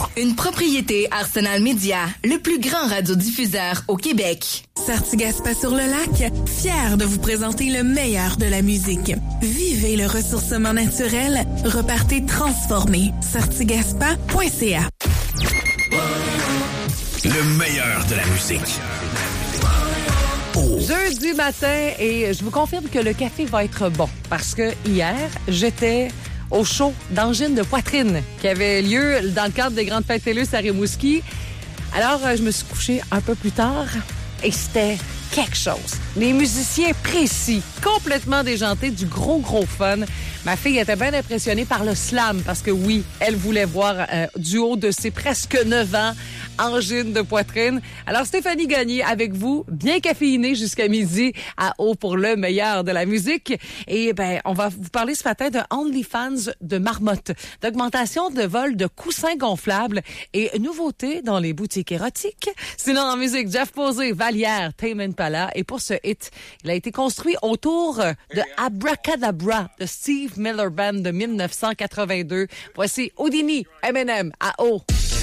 Une propriété Arsenal Média, le plus grand radiodiffuseur au Québec. Sartigaspa sur le lac, fier de vous présenter le meilleur de la musique. Vivez le ressourcement naturel, repartez transformé. Sartigaspa.ca. Le meilleur de la musique. Jeudi matin, et je vous confirme que le café va être bon parce que hier, j'étais au show d'angine de poitrine qui avait lieu dans le cadre des Grandes Fêtes TELUS à Rimouski. Alors, je me suis couchée un peu plus tard et c'était quelque chose. Les musiciens précis, complètement déjantés, du gros fun. Ma fille était bien impressionnée par le slam parce que oui, elle voulait voir du haut de ses presque 9 ans, angine de poitrine. Alors Stéphanie Gagné avec vous, bien caféinée jusqu'à midi à Haut pour le meilleur de la musique. Et on va vous parler ce matin de OnlyFans de Marmotte, d'augmentation de vol de coussins gonflables et nouveautés dans les boutiques érotiques. Sinon en musique, Jeff Posey, Vallière, Tame Impala. Et pour ce hit, il a été construit autour de Abracadabra de Steve Miller Band de 1982. Voici Houdini, Eminem à Haut.